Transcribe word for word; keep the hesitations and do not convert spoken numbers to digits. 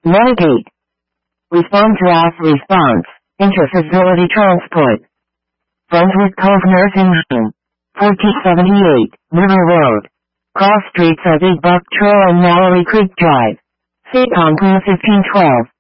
Navigate. Respond to ask response. Interfacility transport. Brunswick Cove Nursing Home. fourteen seventy-eight, River Road. Cross streets are Big Buck Trail and Mallory Creek Drive. Seacon fifteen twelve.